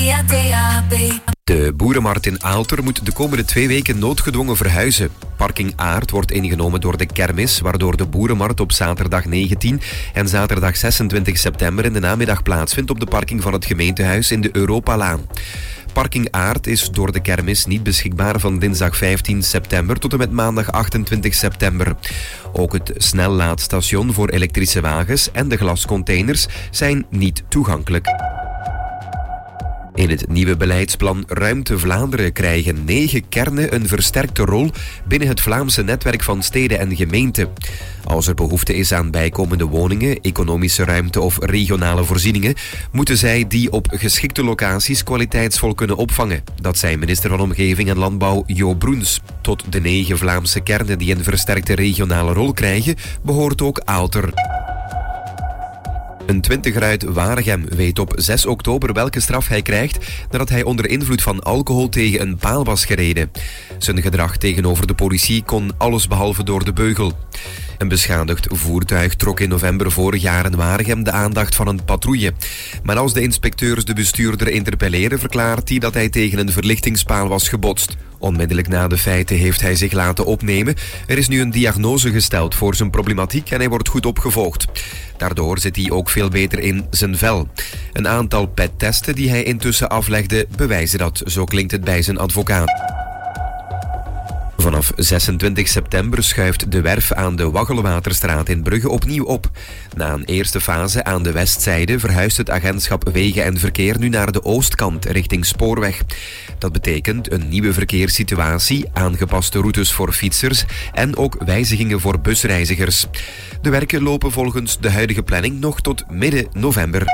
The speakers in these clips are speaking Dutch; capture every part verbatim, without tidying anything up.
via D A B. De boerenmarkt in Aalter moet de komende twee weken noodgedwongen verhuizen. Parking Aard wordt ingenomen door de kermis, waardoor de boerenmarkt op zaterdag negentien en zaterdag zesentwintig september in de namiddag plaatsvindt op de parking van het gemeentehuis in de Europalaan. Parking Aard is door de kermis niet beschikbaar van dinsdag vijftien september tot en met maandag achtentwintig september. Ook het snellaadstation voor elektrische wagens en de glascontainers zijn niet toegankelijk. In het nieuwe beleidsplan Ruimte Vlaanderen krijgen negen kernen een versterkte rol binnen het Vlaamse netwerk van steden en gemeenten. Als er behoefte is aan bijkomende woningen, economische ruimte of regionale voorzieningen, moeten zij die op geschikte locaties kwaliteitsvol kunnen opvangen. Dat zei minister van Omgeving en Landbouw Jo Broens. Tot de negen Vlaamse kernen die een versterkte regionale rol krijgen, behoort ook Aalter. Een twintiger uit Waregem weet op zes oktober welke straf hij krijgt nadat hij onder invloed van alcohol tegen een paal was gereden. Zijn gedrag tegenover de politie kon allesbehalve door de beugel. Een beschadigd voertuig trok in november vorig jaar in Waregem de aandacht van een patrouille. Maar als de inspecteurs de bestuurder interpelleren, verklaart hij dat hij tegen een verlichtingspaal was gebotst. Onmiddellijk na de feiten heeft hij zich laten opnemen. Er is nu een diagnose gesteld voor zijn problematiek en hij wordt goed opgevolgd. Daardoor zit hij ook veel beter in zijn vel. Een aantal P E T-testen die hij intussen aflegde bewijzen dat, zo klinkt het bij zijn advocaat. Vanaf zesentwintig september schuift de werf aan de Waggelwaterstraat in Brugge opnieuw op. Na een eerste fase aan de westzijde verhuist het agentschap Wegen en Verkeer nu naar de oostkant richting Spoorweg. Dat betekent een nieuwe verkeerssituatie, aangepaste routes voor fietsers en ook wijzigingen voor busreizigers. De werken lopen volgens de huidige planning nog tot midden november.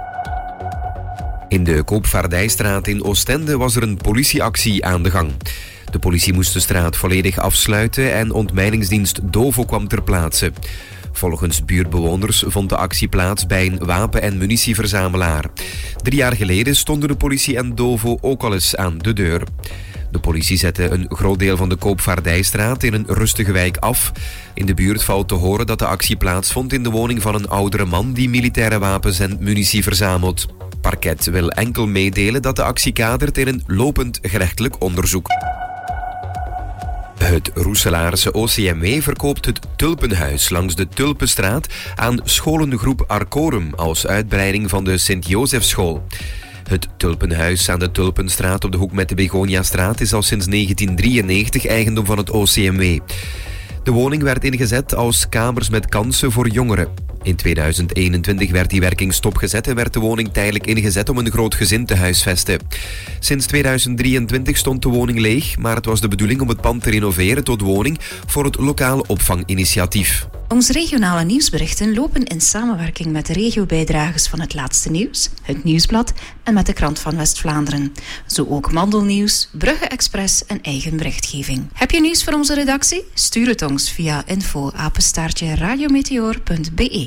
In de Koopvaardijstraat in Oostende was er een politieactie aan de gang. De politie moest de straat volledig afsluiten en ontmijningsdienst Dovo kwam ter plaatse. Volgens buurtbewoners vond de actie plaats bij een wapen- en munitieverzamelaar. Drie jaar geleden stonden de politie en Dovo ook al eens aan de deur. De politie zette een groot deel van de Koopvaardijstraat in een rustige wijk af. In de buurt valt te horen dat de actie plaatsvond in de woning van een oudere man die militaire wapens en munitie verzamelt. Parket wil enkel meedelen dat de actie kadert in een lopend gerechtelijk onderzoek. Het Roeselaarse O C M W verkoopt het Tulpenhuis langs de Tulpenstraat aan scholengroep Arcorum als uitbreiding van de Sint-Jozefschool. Het Tulpenhuis aan de Tulpenstraat op de hoek met de Begoniastraat is al sinds negentien drieënnegentig eigendom van het O C M W. De woning werd ingezet als kamers met kansen voor jongeren. In tweeduizend eenentwintig werd die werking stopgezet en werd de woning tijdelijk ingezet om een groot gezin te huisvesten. Sinds tweeduizend drieëntwintig stond de woning leeg, maar het was de bedoeling om het pand te renoveren tot woning voor het lokale opvanginitiatief. Onze regionale nieuwsberichten lopen in samenwerking met de regiobijdragers van Het Laatste Nieuws, het Nieuwsblad en met de Krant van West-Vlaanderen. Zo ook Mandelnieuws, Brugge Express en eigen berichtgeving. Heb je nieuws voor onze redactie? Stuur het ons via info apenstaartje radiometeor punt b e.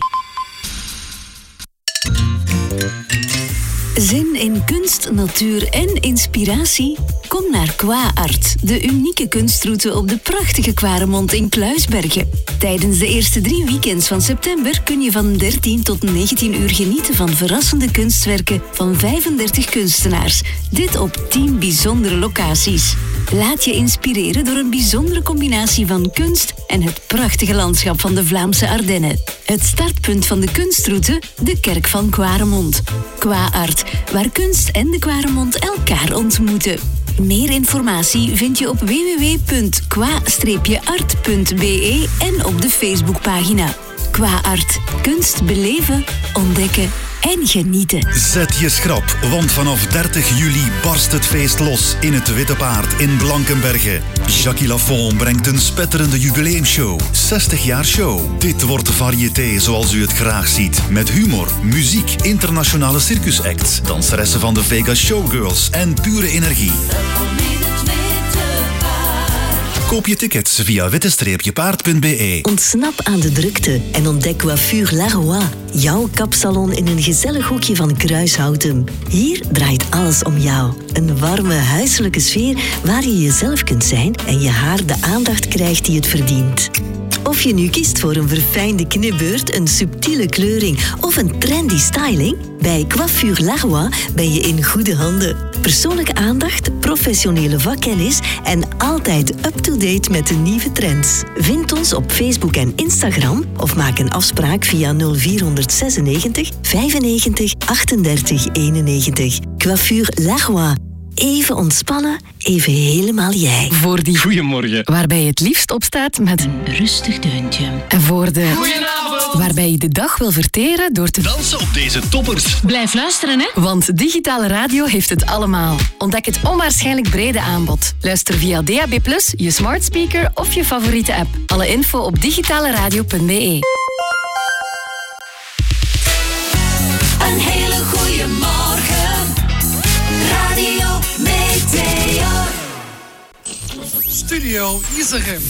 Zin in kunst, natuur en inspiratie? Kom naar Qua Art, de unieke kunstroute op de prachtige Kwaremond in Kluisbergen. Tijdens de eerste drie weekends van september kun je van dertien tot negentien uur genieten van verrassende kunstwerken van vijfendertig kunstenaars. Dit op tien bijzondere locaties. Laat je inspireren door een bijzondere combinatie van kunst en het prachtige landschap van de Vlaamse Ardennen. Het startpunt van de kunstroute, de Kerk van Kwaremond. Qua Art, waar kunst en de Kwaremond elkaar ontmoeten. Meer informatie vind je op w w w punt qua art punt b e en op de Facebookpagina. Qua Art. Kunst beleven, ontdekken en genieten. Zet je schrap, want vanaf dertig juli barst het feest los in het Witte Paard in Blankenberge. Jackie Lafont brengt een spetterende jubileumshow. zestig jaar show. Dit wordt variété zoals u het graag ziet. Met humor, muziek, internationale circusacts, danseressen van de Vegas Showgirls en pure energie. Koop je tickets via witte paard punt b e. Ontsnap aan de drukte en ontdek Coiffure Laroy. Jouw kapsalon in een gezellig hoekje van Kruishouten. Hier draait alles om jou. Een warme, huiselijke sfeer waar je jezelf kunt zijn en je haar de aandacht krijgt die het verdient. Of je nu kiest voor een verfijnde knipbeurt, een subtiele kleuring of een trendy styling, bij Coiffure Laroy ben je in goede handen. Persoonlijke aandacht, professionele vakkennis en altijd up-to-date met de nieuwe trends. Vind ons op Facebook en Instagram of maak een afspraak via nul vier zesennegentig vijfennegentig achtendertig eenennegentig. Coiffure Laroy. Even ontspannen, even helemaal jij. Voor die Goedemorgen. waarbij je het liefst opstaat met Een rustig deuntje. en voor de Goedenavond. waarbij je de dag wil verteren door te Dansen op deze toppers. Blijf luisteren, hè. Want digitale radio heeft het allemaal. Ontdek het onwaarschijnlijk brede aanbod. Luister via D A B plus, je smart speaker of je favoriete app. Alle info op digitaleradio punt b e. Een hele goede morgen. Radio Meteor. Studio Iserem.